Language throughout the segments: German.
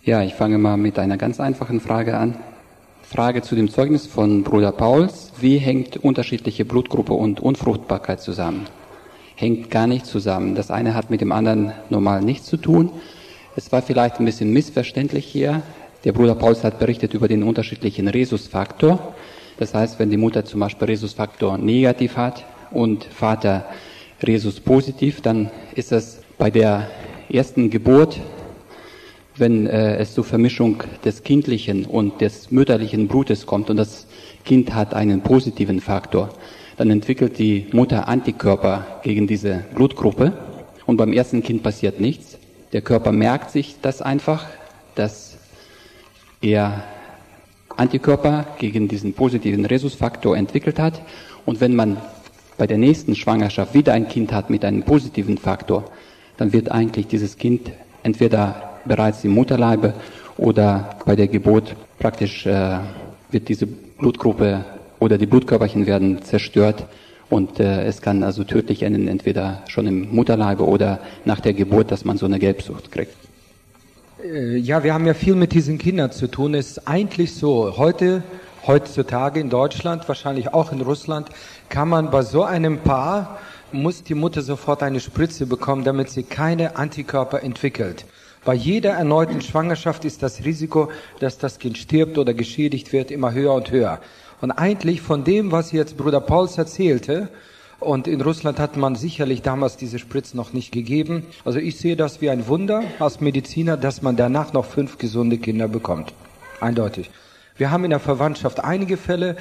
Ja, ich fange mal mit einer ganz einfachen Frage an. Frage zu dem Zeugnis von Bruder Pauls. Wie hängt unterschiedliche Blutgruppe und Unfruchtbarkeit zusammen? Hängt gar nicht zusammen. Das eine hat mit dem anderen normal nichts zu tun. Es war vielleicht ein bisschen missverständlich hier. Der Bruder Pauls hat berichtet über den unterschiedlichen Rhesusfaktor. Das heißt, wenn die Mutter zum Beispiel Rhesusfaktor negativ hat und Vater Rhesus positiv, dann ist das bei der ersten Geburt, wenn es zur Vermischung des kindlichen und des mütterlichen Blutes kommt und das Kind hat einen positiven Faktor, dann entwickelt die Mutter Antikörper gegen diese Blutgruppe und beim ersten Kind passiert nichts. Der Körper merkt sich das einfach, dass er Antikörper gegen diesen positiven Rhesusfaktor entwickelt hat und wenn man bei der nächsten Schwangerschaft wieder ein Kind hat mit einem positiven Faktor, dann wird eigentlich dieses Kind entweder bereits im Mutterleibe oder bei der Geburt praktisch wird diese Blutgruppe oder die Blutkörperchen werden zerstört und es kann also tödlich enden, entweder schon im Mutterleibe oder nach der Geburt, dass man so eine Gelbsucht kriegt. Ja, wir haben ja viel mit diesen Kindern zu tun. Es ist eigentlich so, heutzutage in Deutschland, wahrscheinlich auch in Russland, kann man bei so einem Paar, muss die Mutter sofort eine Spritze bekommen, damit sie keine Antikörper entwickelt. Bei jeder erneuten Schwangerschaft ist das Risiko, dass das Kind stirbt oder geschädigt wird, immer höher und höher. Und eigentlich von dem, was jetzt Bruder Pauls erzählte, und in Russland hat man sicherlich damals diese Spritzen noch nicht gegeben. Also ich sehe das wie ein Wunder als Mediziner, dass man danach noch 5 gesunde Kinder bekommt. Eindeutig. Wir haben in der Verwandtschaft einige Fälle,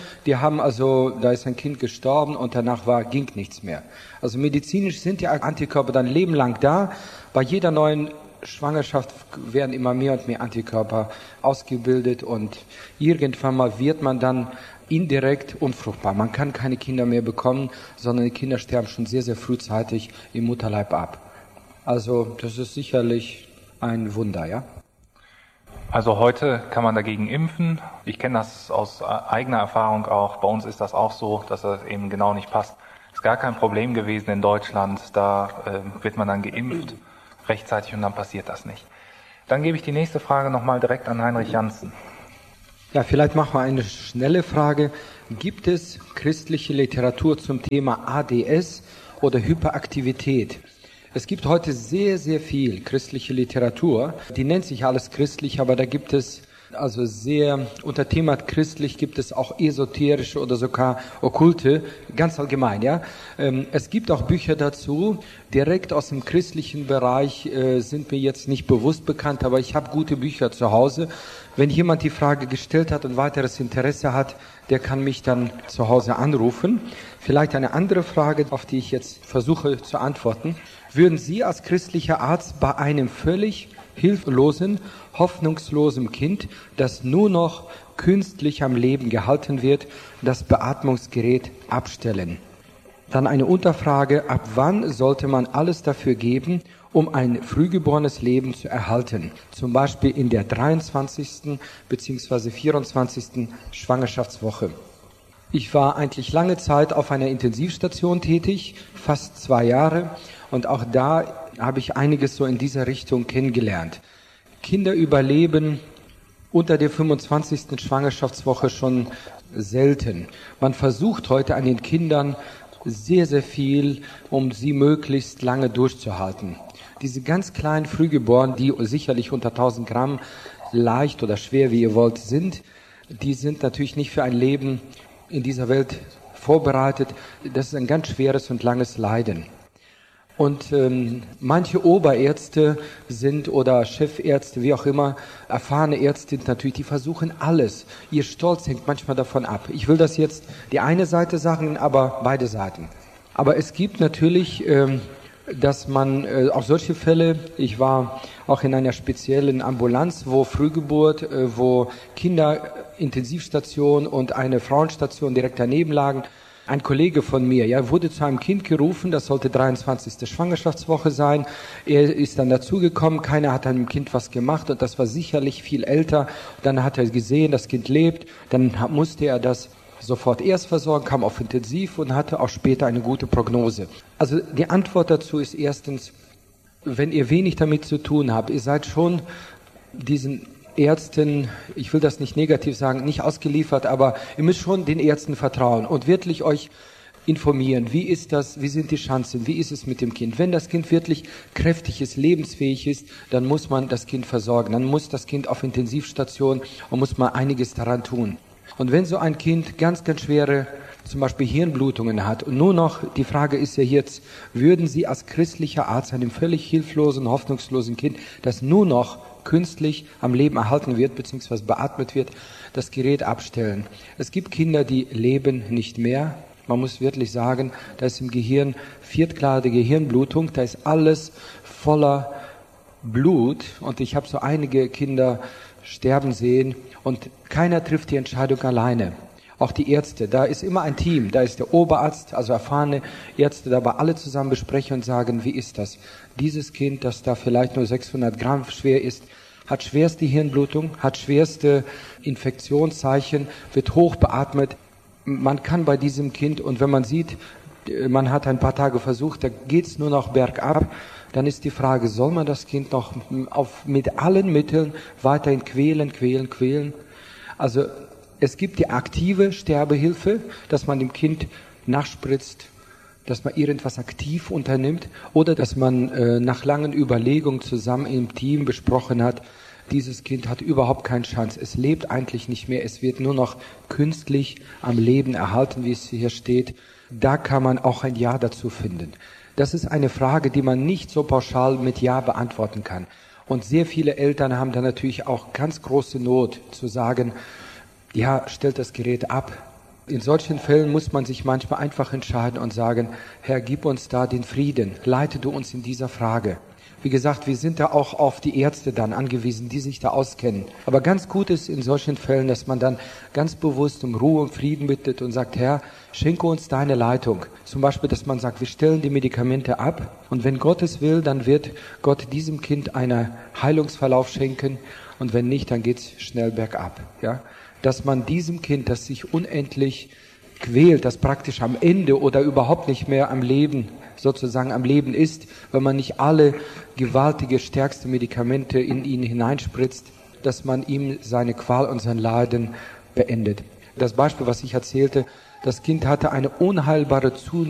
da ist ein Kind gestorben und danach ging nichts mehr. Also medizinisch sind die Antikörper dann lebenlang da. Bei jeder neuen Schwangerschaft werden immer mehr und mehr Antikörper ausgebildet und irgendwann mal wird man dann indirekt unfruchtbar. Man kann keine Kinder mehr bekommen, sondern die Kinder sterben schon sehr, sehr frühzeitig im Mutterleib ab. Also das ist sicherlich ein Wunder, ja? Also heute kann man dagegen impfen. Ich kenne das aus eigener Erfahrung auch. Bei uns ist das auch so, dass das eben genau nicht passt. Ist gar kein Problem gewesen in Deutschland. Da wird man dann geimpft rechtzeitig und dann passiert das nicht. Dann gebe ich die nächste Frage nochmal direkt an Heinrich Janssen. Ja, vielleicht machen wir eine schnelle Frage. Gibt es christliche Literatur zum Thema ADS oder Hyperaktivität? Es gibt heute sehr, sehr viel christliche Literatur. Die nennt sich alles christlich, aber da gibt es also unter Thema christlich gibt es auch esoterische oder sogar okkulte, ganz allgemein, ja. Es gibt auch Bücher dazu, direkt aus dem christlichen Bereich sind mir jetzt nicht bewusst bekannt, aber ich habe gute Bücher zu Hause. Wenn jemand die Frage gestellt hat und weiteres Interesse hat, der kann mich dann zu Hause anrufen. Vielleicht eine andere Frage, auf die ich jetzt versuche zu antworten. Würden Sie als christlicher Arzt bei einem völlig hilflosen, hoffnungslosen Kind, das nur noch künstlich am Leben gehalten wird, das Beatmungsgerät abstellen? Dann eine Unterfrage, ab wann sollte man alles dafür geben, um ein frühgeborenes Leben zu erhalten? Zum Beispiel in der 23. bzw. 24. Schwangerschaftswoche. Ich war eigentlich lange Zeit auf einer Intensivstation tätig, fast 2 Jahre, und auch da habe ich einiges so in dieser Richtung kennengelernt. Kinder überleben unter der 25. Schwangerschaftswoche schon selten. Man versucht heute an den Kindern sehr, sehr viel, um sie möglichst lange durchzuhalten. Diese ganz kleinen Frühgeborenen, die sicherlich unter 1000 Gramm leicht oder schwer, wie ihr wollt, sind, die sind natürlich nicht für ein Leben in dieser Welt vorbereitet. Das ist ein ganz schweres und langes Leiden. Und manche Oberärzte sind oder Chefärzte, wie auch immer, erfahrene Ärzte natürlich, die versuchen alles. Ihr Stolz hängt manchmal davon ab. Ich will das jetzt die eine Seite sagen, aber beide Seiten. Aber es gibt natürlich, dass man auch solche Fälle, ich war auch in einer speziellen Ambulanz, wo Frühgeburt, wo Kinderintensivstation und eine Frauenstation direkt daneben lagen. Ein Kollege von mir, wurde zu einem Kind gerufen, das sollte 23. Schwangerschaftswoche sein. Er ist dann dazugekommen, keiner hat an dem Kind was gemacht und das war sicherlich viel älter. Dann hat er gesehen, das Kind lebt, dann musste er das sofort erst versorgen, kam auf Intensiv und hatte auch später eine gute Prognose. Also die Antwort dazu ist erstens, wenn ihr wenig damit zu tun habt, ihr seid schon diesen Ärzten, ich will das nicht negativ sagen, nicht ausgeliefert, aber ihr müsst schon den Ärzten vertrauen und wirklich euch informieren. Wie ist das? Wie sind die Chancen? Wie ist es mit dem Kind? Wenn das Kind wirklich kräftig ist, lebensfähig ist, dann muss man das Kind versorgen. Dann muss das Kind auf Intensivstation und muss man einiges daran tun. Und wenn so ein Kind ganz, ganz schwere, zum Beispiel Hirnblutungen hat und nur noch, die Frage ist ja jetzt, würden Sie als christlicher Arzt einem völlig hilflosen, hoffnungslosen Kind, das nur noch künstlich am Leben erhalten wird, beziehungsweise beatmet wird, das Gerät abstellen? Es gibt Kinder, die leben nicht mehr. Man muss wirklich sagen, da ist im Gehirn viertgradige Gehirnblutung, da ist alles voller Blut und ich habe so einige Kinder sterben sehen und keiner trifft die Entscheidung alleine. Auch die Ärzte, da ist immer ein Team, da ist der Oberarzt, also erfahrene Ärzte, dabei alle zusammen besprechen und sagen, wie ist das? Dieses Kind, das da vielleicht nur 600 Gramm schwer ist, hat schwerste Hirnblutung, hat schwerste Infektionszeichen, wird hoch beatmet. Man kann bei diesem Kind, und wenn man sieht, man hat ein paar Tage versucht, da geht's nur noch bergab, dann ist die Frage, soll man das Kind noch mit allen Mitteln weiterhin quälen? Also es gibt die aktive Sterbehilfe, dass man dem Kind nachspritzt, dass man irgendwas aktiv unternimmt oder dass man nach langen Überlegungen zusammen im Team besprochen hat, dieses Kind hat überhaupt keine Chance. Es lebt eigentlich nicht mehr. Es wird nur noch künstlich am Leben erhalten, wie es hier steht. Da kann man auch ein Ja dazu finden. Das ist eine Frage, die man nicht so pauschal mit Ja beantworten kann. Und sehr viele Eltern haben da natürlich auch ganz große Not zu sagen, ja, stellt das Gerät ab. In solchen Fällen muss man sich manchmal einfach entscheiden und sagen, Herr, gib uns da den Frieden. Leite du uns in dieser Frage. Wie gesagt, wir sind da auch auf die Ärzte dann angewiesen, die sich da auskennen. Aber ganz gut ist in solchen Fällen, dass man dann ganz bewusst um Ruhe und Frieden bittet und sagt, Herr, schenke uns deine Leitung. Zum Beispiel, dass man sagt, wir stellen die Medikamente ab und wenn Gott es will, dann wird Gott diesem Kind einen Heilungsverlauf schenken und wenn nicht, dann geht's schnell bergab. Ja? Dass man diesem Kind, das sich unendlich quält, das praktisch am Ende oder überhaupt nicht mehr am Leben ist, wenn man nicht alle gewaltige, stärkste Medikamente in ihn hineinspritzt, dass man ihm seine Qual und sein Leiden beendet. Das Beispiel, was ich erzählte, das Kind hatte eine unheilbare